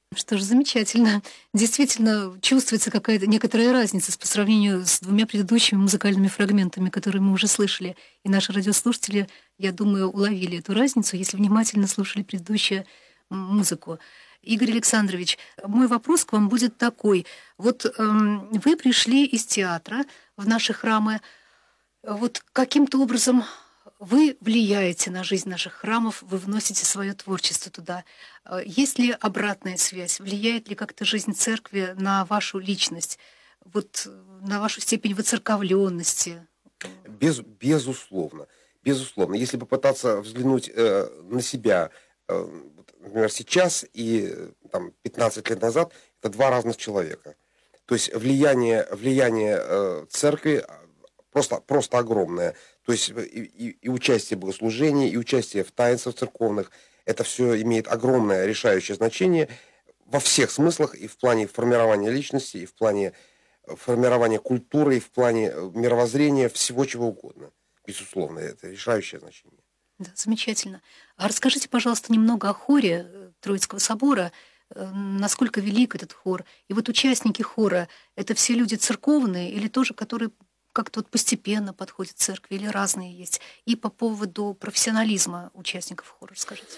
Что ж, замечательно. Действительно, чувствуется какая-то некоторая разница по сравнению с двумя предыдущими музыкальными фрагментами, которые мы уже слышали. И наши радиослушатели, я думаю, уловили эту разницу, если внимательно слушали предыдущую музыку. Игорь Александрович, мой вопрос к вам будет такой. Вот вы пришли из театра в наши храмы. Вот каким-то образом вы влияете на жизнь наших храмов, вы вносите свое творчество туда. Есть ли обратная связь? Влияет ли как-то жизнь церкви на вашу личность, вот на вашу степень выцерковленности? Безусловно. Безусловно. Если попытаться взглянуть на себя, например, сейчас и там, 15 лет назад, это два разных человека. То есть влияние церкви просто огромное. То есть и участие в богослужении, и участие в таинствах церковных, это все имеет огромное решающее значение во всех смыслах, и в плане формирования личности, и в плане формирования культуры, и в плане мировоззрения, всего чего угодно. Безусловно, это решающее значение. Да, замечательно. А расскажите, пожалуйста, немного о хоре Троицкого собора. Насколько велик этот хор? И вот участники хора — это все люди церковные или тоже, которые как-то вот постепенно подходят к церкви, или разные есть? И по поводу профессионализма участников хора расскажите.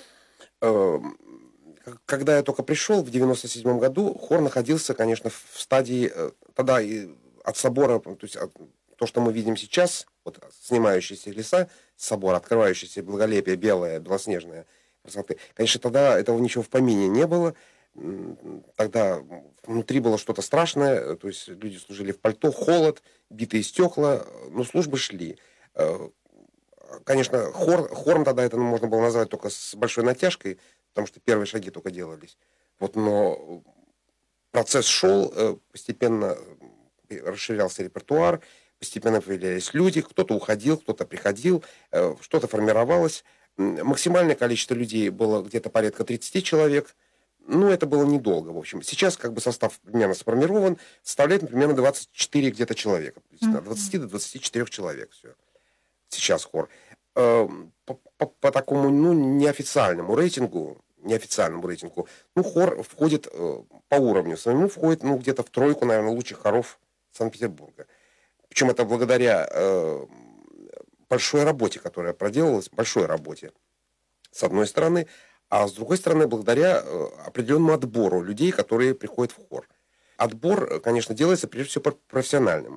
Когда я только пришел в 97 году, хор находился, конечно, в стадии, тогда и от собора, то есть то, что мы видим сейчас, вот снимающиеся леса с собора, открывающиеся благолепие, белое, белоснежное красоты, конечно, тогда этого ничего в помине не было. Тогда внутри было что-то страшное, то есть люди служили в пальто, холод, битые стекла, но службы шли. Конечно, хором тогда это можно было назвать только с большой натяжкой, потому что первые шаги только делались. Вот, но процесс шел, постепенно расширялся репертуар, постепенно появлялись люди, кто-то уходил, кто-то приходил, что-то формировалось. Максимальное количество людей было где-то порядка 30 человек. Ну, это было недолго, в общем. Сейчас как бы состав примерно сформирован, составляет примерно 24 где-то человека. То есть, от 20 до 24 человек все. Сейчас хор. По такому, ну, неофициальному рейтингу, ну, хор входит по уровню своему, входит, ну, где-то в тройку, наверное, лучших хоров Санкт-Петербурга. Причем это благодаря большой работе, которая проделалась, большой работе, с одной стороны, а с другой стороны, благодаря определенному отбору людей, которые приходят в хор. Отбор, конечно, делается прежде всего профессиональным.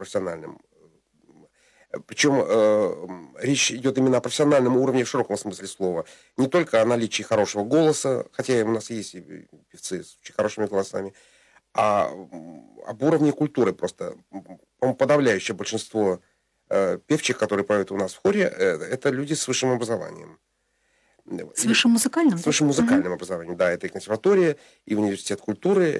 Причем речь идет именно о профессиональном уровне в широком смысле слова. Не только о наличии хорошего голоса, хотя у нас есть и певцы с очень хорошими голосами, а об уровне культуры просто. По-моему, подавляющее большинство певчих, которые поют у нас в хоре, это люди с высшим образованием. С высшим музыкальным? С высшим музыкальным образованием, да. Это и консерватория, и университет культуры,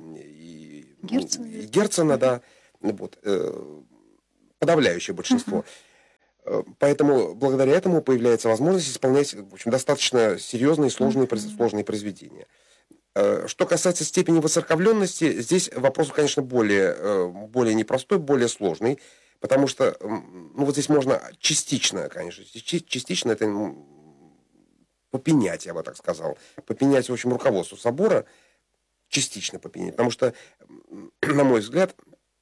и Герцена, да. Вот. Подавляющее большинство. Поэтому благодаря этому появляется возможность исполнять, в общем, достаточно серьезные и сложные произведения. Что касается степени воцерковленности, здесь вопрос, конечно, более непростой, более сложный, потому что, ну, вот здесь можно частично, конечно, частично это попенять, я бы так сказал, попенять, в общем, руководству собора, частично попенять, потому что, на мой взгляд,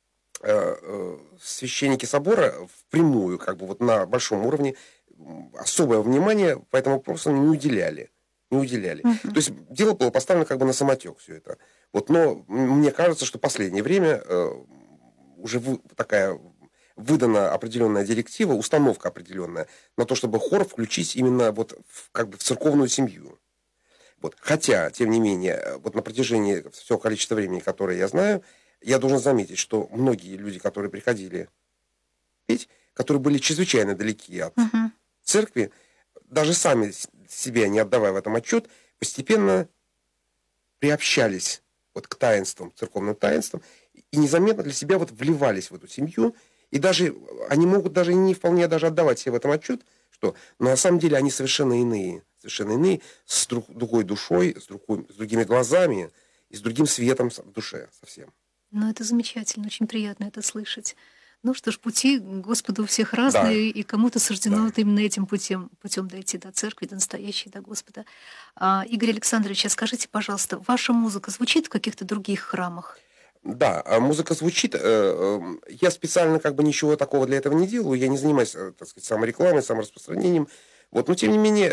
священники собора впрямую, как бы вот на большом уровне, особое внимание по этому вопросу не уделяли. То есть дело было поставлено как бы на самотек все это. Вот, но мне кажется, что в последнее время уже такая выдана определенная директива, установка определенная на то, чтобы хор включить именно вот как бы в церковную семью. Вот. Хотя, тем не менее, вот на протяжении всего количества времени, которое я знаю, я должен заметить, что многие люди, которые приходили петь, которые были чрезвычайно далеки от церкви, даже сами себе не отдавая в этом отчет, постепенно приобщались вот к таинствам, церковным таинствам, и незаметно для себя вот вливались в эту семью, и даже они могут даже не вполне даже отдавать себе в этом отчет, что, но на самом деле они совершенно иные, с другой душой, с другими глазами и с другим светом в душе совсем. Ну, это замечательно, очень приятно это слышать. Ну что ж, пути Господа у всех Да, разные, и кому-то суждено да. вот именно этим путем дойти до церкви, до настоящей, до Господа. Игорь Александрович, а скажите, пожалуйста, ваша музыка звучит в каких-то других храмах? Да, музыка звучит. Я специально как бы ничего такого для этого не делаю. Я не занимаюсь, так сказать, саморекламой, самораспространением. Вот, но тем не менее,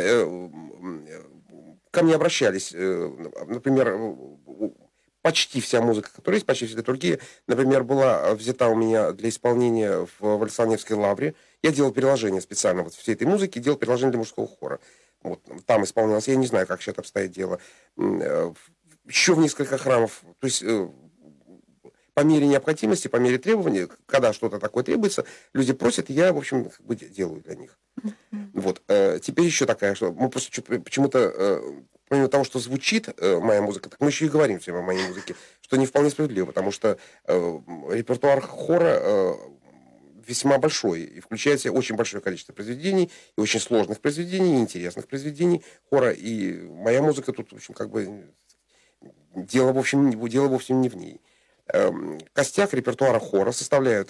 ко мне обращались, например, почти вся музыка, которая есть, почти вся литургия, например, была взята у меня для исполнения в Александрийской лавре. Я делал переложение специально вот всей этой музыки, делал переложение для мужского хора. Вот, там исполнялось, я не знаю, как сейчас обстоит дело. Еще в несколько храмов, то есть по мере необходимости, по мере требований, когда что-то такое требуется, люди просят, я, в общем, как бы делаю для них. Вот. Теперь еще такая, что мы просто почему-то, помимо того, что звучит моя музыка, так мы еще и говорим все время о моей музыке, что не вполне справедливо, потому что репертуар хора весьма большой и включает в себя очень большое количество произведений, и очень сложных произведений, и интересных произведений хора, и моя музыка тут, в общем, как бы дело вовсе не в ней. Костяк репертуара хора составляют,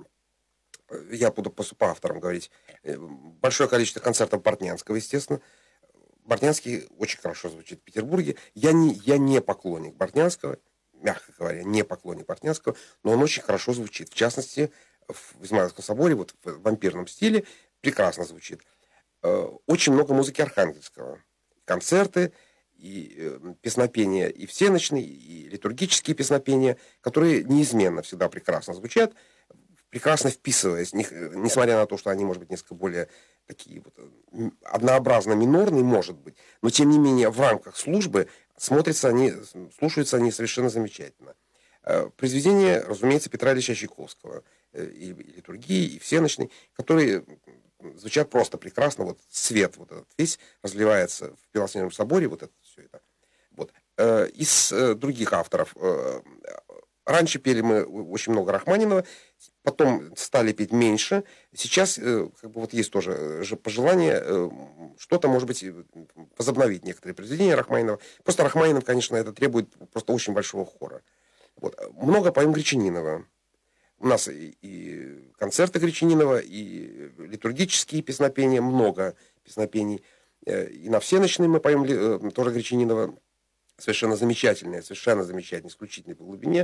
я буду по авторам говорить, большое количество концертов Бортнянского, естественно. Бортнянский очень хорошо звучит в Петербурге. Я не поклонник Бортнянского, мягко говоря, не поклонник Бортнянского, но он очень хорошо звучит. В частности, в Измайловском соборе, вот в вампирном стиле, прекрасно звучит. Очень много музыки Архангельского. Концерты, и песнопения, и всеночные, и литургические песнопения, которые неизменно всегда прекрасно звучат, прекрасно вписываясь, несмотря на то, что они, может быть, несколько более такие вот однообразно минорные, может быть, но, тем не менее, в рамках службы слушаются они совершенно замечательно. Произведения, разумеется, Петра Ильича Чайковского, и литургии, и всеночной, которые звучат просто прекрасно, вот свет вот этот весь разливается в Белоснежном соборе, вот это все это. Вот. Из других авторов. Раньше пели мы очень много Рахманинова, потом стали петь меньше. Сейчас как бы вот есть тоже пожелание что-то, может быть, возобновить некоторые произведения Рахманинова. Просто Рахманинов, конечно, это требует просто очень большого хора. Вот. Много поем Гречанинова. У нас и концерты Гречанинова, и литургические песнопения, много песнопений. И на всеночные мы поем тоже Гречанинова. Совершенно замечательные, исключительной по глубине.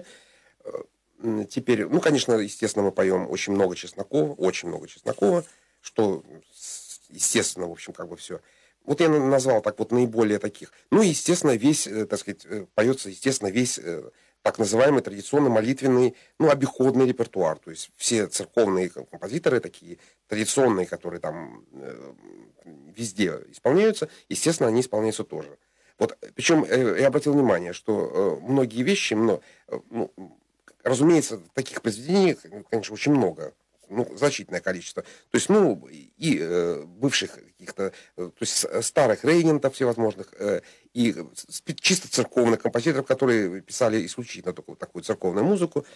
Теперь, конечно, естественно, мы поем очень много Чеснокова, что, естественно, в общем, как бы все. Вот я назвал так вот наиболее таких. Ну, и, естественно, поется, естественно, весь так называемый традиционно молитвенный, обиходный репертуар. То есть все церковные композиторы такие традиционные, которые там везде исполняются, естественно, они исполняются тоже. Вот, причем я обратил внимание, что многие вещи, разумеется, таких произведений, конечно, очень много, значительное количество. То есть, и бывших каких-то, то есть старых регентов всевозможных, и чисто церковных композиторов, которые писали исключительно такую церковную музыку.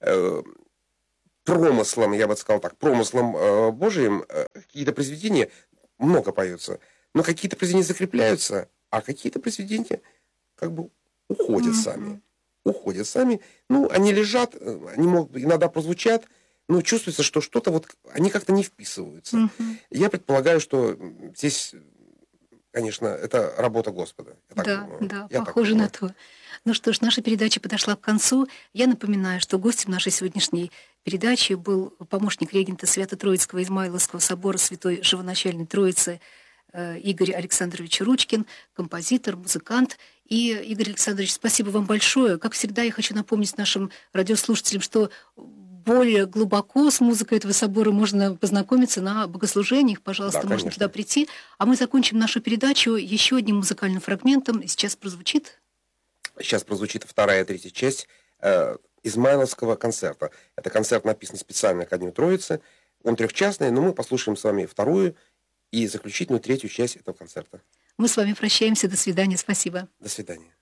Промыслом, я бы сказал так, промыслом Божиим какие-то произведения много поются, но какие-то произведения закрепляются, а какие-то произведения как бы уходят сами. Они лежат, они иногда прозвучат, но чувствуется, что что-то вот, они как-то не вписываются. Я предполагаю, что здесь, конечно, это работа Господа. Да, похоже на то. Ну что ж, наша передача подошла к концу. Я напоминаю, что гостем нашей сегодняшней передачи был помощник регента Свято-Троицкого Измайловского собора Святой Живоначальной Троицы Игорь Александрович Ручкин, композитор, музыкант. И, Игорь Александрович, спасибо вам большое. Как всегда, я хочу напомнить нашим радиослушателям, что более глубоко с музыкой этого собора можно познакомиться на богослужениях. Пожалуйста, Да, можно туда прийти. А мы закончим нашу передачу еще одним музыкальным фрагментом. Сейчас прозвучит вторая и третья часть Измайловского концерта. Это концерт написан специально ко Дню Троицы. Он трехчастный, но мы послушаем с вами вторую и заключительную третью часть этого концерта. Мы с вами прощаемся. До свидания. Спасибо. До свидания.